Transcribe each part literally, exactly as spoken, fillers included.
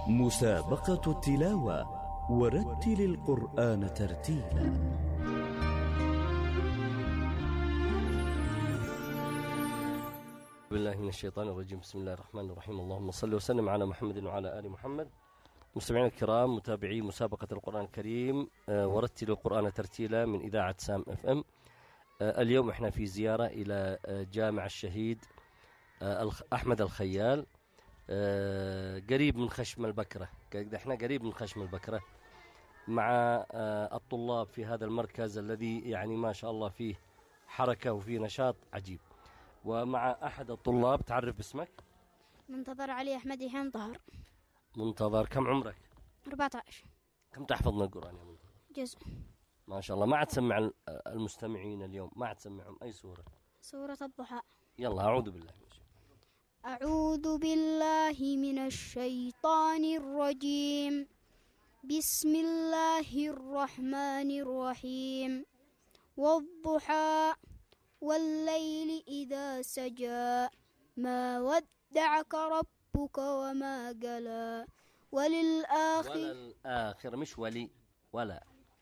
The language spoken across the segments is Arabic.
مسابقة التلاوة ورتل القرآن ترتيلا. بالله من الشيطان الرجيم. بسم الله الرحمن الرحيم. اللهم صل وسلم على محمد وعلى آل محمد. مستمعين الكرام، متابعي مسابقة القرآن الكريم ورتل القرآن ترتيلا من إذاعة سام اف ام. اليوم احنا في زيارة إلى جامع الشهيد أحمد الخيال، قريب من خشم البكرة. احنا قريب من خشم البكرة مع الطلاب في هذا المركز الذي يعني ما شاء الله فيه حركة وفيه نشاط عجيب. ومع أحد الطلاب، تعرف باسمك؟ منتظر علي أحمد يحيى طهر. منتظر، كم عمرك؟ أربعة عشر. كم تحفظنا القرآن يا منتظر؟ جزء. ما شاء الله. ما عاد تسمع المستمعين اليوم، ما عاد تسمعهم أي سورة؟ سورة الضحى. يلا، أعوذ بالله من الشيطان. أعوذ بالله من الشيطان الرجيم. بسم الله الرحمن الرحيم. والضحى والليل إذا سجى ما ودعك ربك وما قلى وللآخر وللآخر مش ولي ولا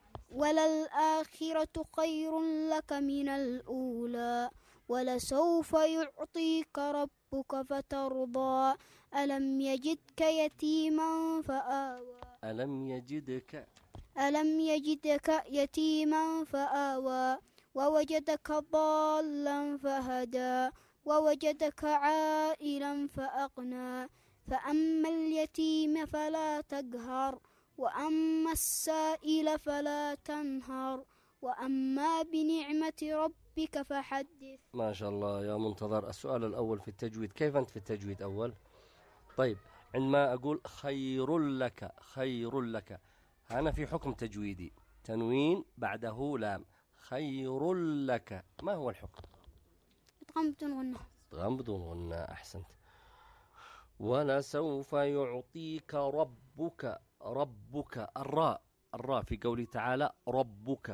وللآخرة خير لك من الأولى ولسوف يعطيك ربك فترضى ألم يجدك يتيما فآوى ألم يجدك ألم يجدك يتيما فآوى ووجدك ضالا فهدى ووجدك عائلا فأغنى فأما اليتيم فلا تقهر وأما السائل فلا تنهر وأما بنعمة ربك فحدث. ما شاء الله يا منتظر. السؤال الأول في التجويد، كيف أنت في التجويد أول؟ طيب، عندما أقول خير لك خير لك، أنا في حكم تجويدي، تنوين بعده لام، خير لك، ما هو الحكم؟ ادغام بدون غنة. ادغام بدون غنة، أحسنت. ولسوف يعطيك ربك، ربك الراء الراء في قوله تعالى ربك